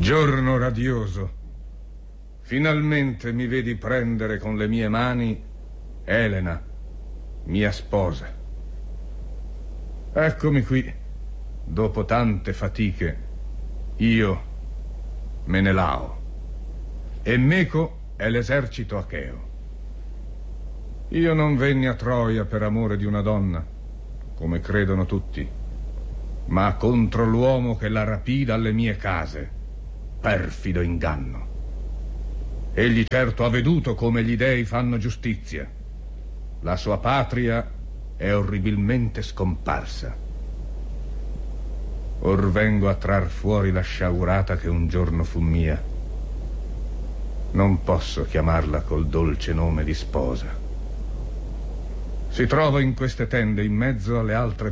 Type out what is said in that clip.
Giorno radioso, finalmente mi vedi prendere con le mie mani Elena, mia sposa. Eccomi qui, dopo tante fatiche, io, Menelao, e Meco è l'esercito acheo. Io non venni a Troia per amore di una donna, come credono tutti, ma contro l'uomo che la rapì dalle mie case. Perfido inganno. Egli certo ha veduto come gli dei fanno giustizia. La sua patria è orribilmente scomparsa. Or vengo a trar fuori la sciagurata che un giorno fu mia. Non posso chiamarla col dolce nome di sposa. Si trova in queste tende in mezzo alle altre